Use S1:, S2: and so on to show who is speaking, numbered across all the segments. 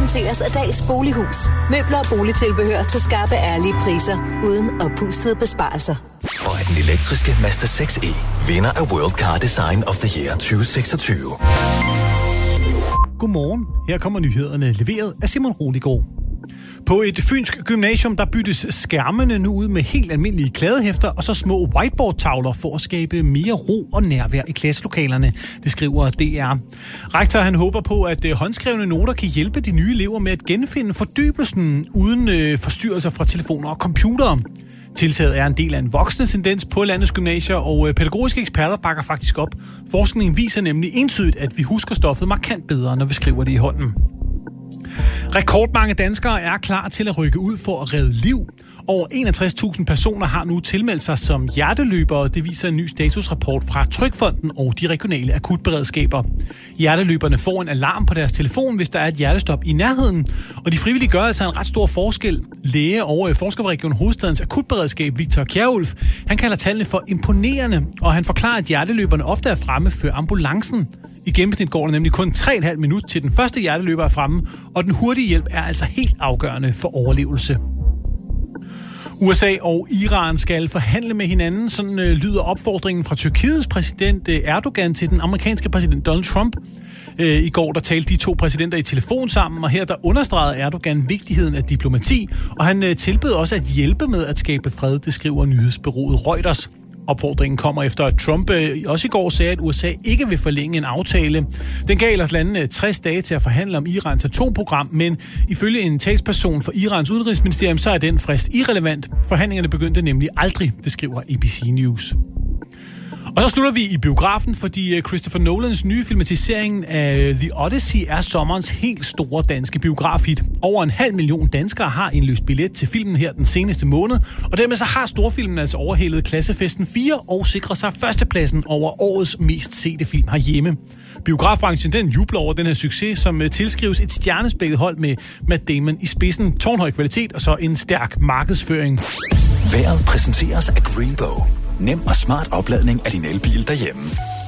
S1: præsenteres af Dals Bolighus. Møbler og boligtilbehør til skarpe, ærlige priser, uden oppustede besparelser.
S2: Og at den elektriske Mazda 6e vinder af World Car Design of the Year 2026.
S3: Godmorgen. Her kommer nyhederne leveret af Simon Roligård. På et fynsk gymnasium, der byttes skærmene nu ud med helt almindelige kladehæfter og så små whiteboard-tavler for at skabe mere ro og nærvær i klasselokalerne, det skriver DR. Rektor han håber på, at håndskrevne noter kan hjælpe de nye elever med at genfinde fordybelsen uden forstyrrelser fra telefoner og computere. Tiltaget er en del af en voksende tendens på landets gymnasier, og pædagogiske eksperter bakker faktisk op. Forskningen viser nemlig entydigt, at vi husker stoffet markant bedre, når vi skriver det i hånden. Rekordmange danskere er klar til at rykke ud for at redde liv. Over 61.000 personer har nu tilmeldt sig som hjerteløbere. Det viser en ny statusrapport fra Trygfonden og de regionale akutberedskaber. Hjerteløberne får en alarm på deres telefon, hvis der er et hjertestop i nærheden. Og de frivillige gør altså en ret stor forskel. Læge over forsker på Region Hovedstadens akutberedskab, Victor Kjærulf, han kalder tallene for imponerende, og han forklarer, at hjerteløberne ofte er fremme før ambulancen. I gennemsnit går det nemlig kun 3,5 minut til den første hjerteløber er fremme, og den hurtige hjælp er altså helt afgørende for overlevelse. USA og Iran skal forhandle med hinanden, sådan lyder opfordringen fra Tyrkiets præsident Erdogan til den amerikanske præsident Donald Trump. I går der talte de to præsidenter i telefon sammen, og her der understregede Erdogan vigtigheden af diplomati, og han tilbød også at hjælpe med at skabe fred, det skriver nyhedsbureauet Reuters. Opfordringen kommer efter, at Trump også i går sagde, at USA ikke vil forlænge en aftale. Den gav ellers landene 60 dage til at forhandle om Irans atomprogram, men ifølge en talsperson for Irans udenrigsministerium, så er den frist irrelevant. Forhandlingerne begyndte nemlig aldrig, det skriver ABC News. Og så slutter vi i biografen, fordi Christopher Nolans nye filmatisering af The Odyssey er sommerens helt store danske biografhit. Over 500.000 danskere har indløst billet til filmen her den seneste måned, og dermed så har storfilmen altså overhældet Klassefesten 4 og sikrer sig førstepladsen over årets mest sete film herhjemme. Biografbranchen den jubler over den her succes, som tilskrives et stjernespækket hold med Matt Damon i spidsen, tårnhøj kvalitet og så en stærk markedsføring.
S2: Vejret præsenteres af Greenbow. Nem og smart opladning af din elbil derhjemme.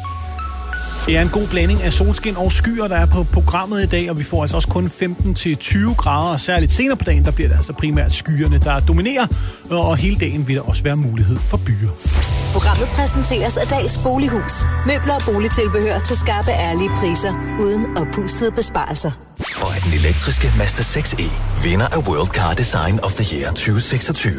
S3: Det er en god blanding af solskin og skyer, der er på programmet i dag, og vi får altså også kun 15-20 grader, og særligt senere på dagen, der bliver det altså primært skyerne, der dominerer, og hele dagen vil der også være mulighed for byer.
S1: Programmet præsenteres af Dals Bolighus. Møbler og boligtilbehør til skarpe, ærlige priser, uden oppustede besparelser.
S2: Og at den elektriske Mazda 6e vinder af World Car Design of the Year 2026.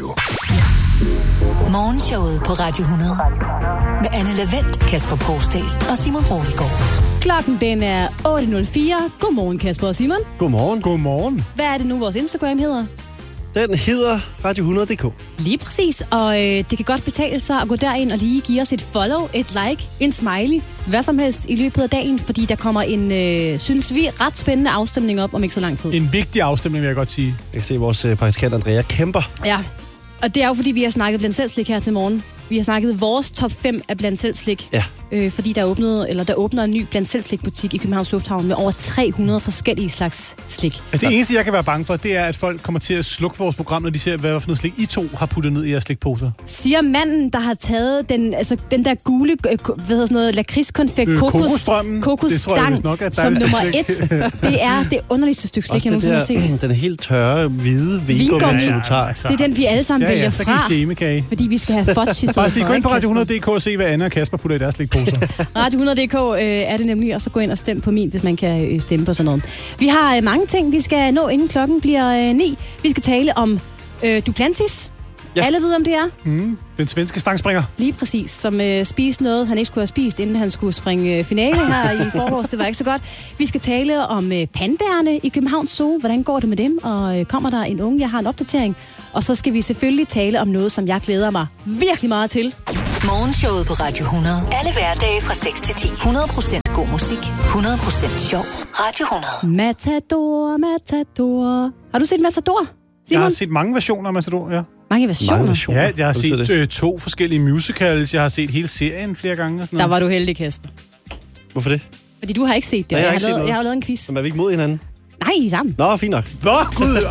S4: Morgenshowet på Radio 100. Med Anne Lavendt, Kasper Pogsdal og Simon Roligård.
S5: Klokken den er 8.04. Godmorgen, Kasper og Simon.
S6: Godmorgen.
S3: Godmorgen.
S5: Hvad er det nu, vores Instagram hedder?
S6: Den hedder Radio100.dk.
S5: Lige præcis, og det kan godt betale sig at gå derind og lige give os et follow, et like, en smiley, hvad som helst i løbet af dagen, fordi der kommer en, synes vi, ret spændende afstemning op om ikke så lang tid.
S3: En vigtig afstemning, vil jeg godt sige.
S6: Jeg kan se, at vores praktikant Andrea kæmper.
S5: Ja, og det er jo fordi, vi har snakket blandt selv slik her til morgen. Vi har snakket vores top 5 af blandt selv slik.
S6: Ja.
S5: Fordi der åbner en ny blandt selv slik butik i Københavns Lufthavn med over 300 forskellige slags slik.
S3: Altså det eneste, jeg kan være bange for, det er, at folk kommer til at slukke vores program, når de ser, hvad for noget slik I to har puttet ned i jeres slikposer.
S5: Siger manden, der har taget den der gule, lakridskonfekt, kokosstang som nummer 1. Det er det underligste stykke slik, jeg nogensinde har set.
S6: Den er helt tørre, hvide vingummi.
S5: Det er den, vi alle sammen vælger fra, fordi vi skal have fudge i stedet for.
S3: Bare sig, gå ind på Radio100.dk og se, hvad Anna og Kasper putter i deres slikposer.
S5: Radio100.dk er det nemlig, og så gå ind og stem på min, hvis man kan stemme på sådan noget. Vi har mange ting, vi skal nå, inden klokken bliver 9. Vi skal tale om Duplantis. Ja. Alle ved, om det er.
S3: Den svenske stangspringer.
S5: Lige præcis, som spiste noget, han ikke skulle have spist, inden han skulle springe finale her i forårs. Det var ikke så godt. Vi skal tale om pandaerne i Københavns Zoo. Hvordan går det med dem? Og kommer der en unge? Jeg har en opdatering. Og så skal vi selvfølgelig tale om noget, som jeg glæder mig virkelig meget til.
S4: Morgenshowet på Radio 100. Alle hverdage fra 6 til 10. 100% god musik. 100% sjov. Radio 100.
S5: Matador, Matador. Har du set Matador, Simon?
S3: Jeg har set mange versioner af Matador, ja.
S5: Mange versioner?
S3: Ja, jeg har set 2 forskellige musicals. Jeg har set hele serien flere gange. Og sådan noget.
S5: Der var du heldig, Kasper.
S6: Hvorfor det?
S5: Fordi du har ikke set det.
S6: Nej,
S5: jeg har lavet en quiz.
S6: Men er vi ikke mod hinanden?
S5: Nej, I er sammen.
S6: Nå, fint nok.
S3: Nå, gud.